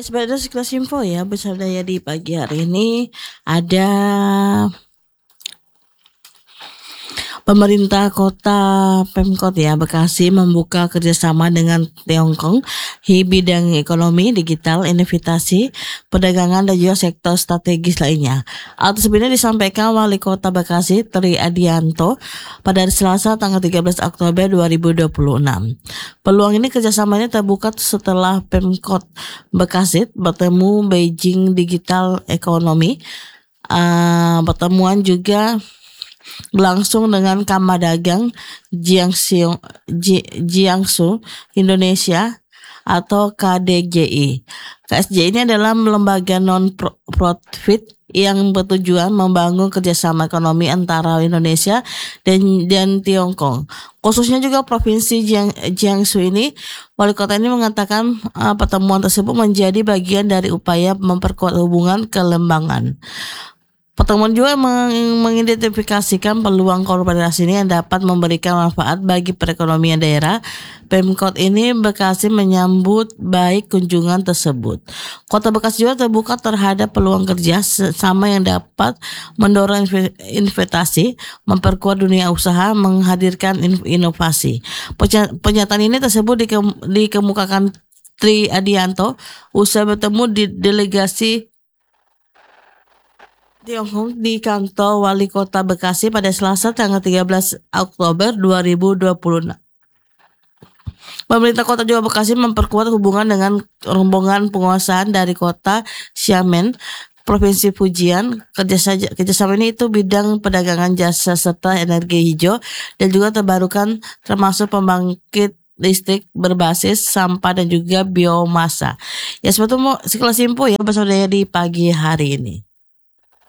Ya sebenarnya sekilas info ya bersama saya di pagi hari ini ada pemerintah kota Pemkot ya Bekasi membuka kerjasama dengan Tiongkok di bidang ekonomi digital, investasi, perdagangan dan juga sektor strategis lainnya. Hal tersebut disampaikan Wali Kota Bekasi Tri Adianto pada hari Selasa tanggal 13 Oktober 2026. Peluang ini kerjasamanya terbuka setelah Pemkot Bekasi bertemu Beijing Digital Economy. Pertemuan juga berlangsung dengan Kamar Dagang Jiangsu Indonesia atau KDGI. KSJ ini adalah lembaga non-profit yang bertujuan membangun kerjasama ekonomi antara Indonesia dan Tiongkok. Khususnya juga Provinsi Jiangsu ini, Wali Kota ini mengatakan pertemuan tersebut menjadi bagian dari upaya memperkuat hubungan kelembangan. Pertemuan juga mengidentifikasikan peluang kolaborasi ini yang dapat memberikan manfaat bagi perekonomian daerah. Pemkot ini Bekasi menyambut baik kunjungan tersebut. Kota Bekasi juga terbuka terhadap peluang kerja sama yang dapat mendorong investasi, memperkuat dunia usaha, menghadirkan inovasi. Pernyataan ini tersebut dikemukakan Tri Adianto usai bertemu di delegasi Tiongkok di kantor Wali Kota Bekasi pada Selasa tanggal 13 Oktober 2026. Pemerintah Kota juga Bekasi memperkuat hubungan dengan rombongan penguasaan dari Kota Xiamen, Provinsi Fujian. Kerjasama ini itu bidang perdagangan jasa serta energi hijau dan juga terbarukan termasuk pembangkit listrik berbasis sampah dan juga biomasa. Ya seperti sekelas info ya bersama saya di pagi hari ini.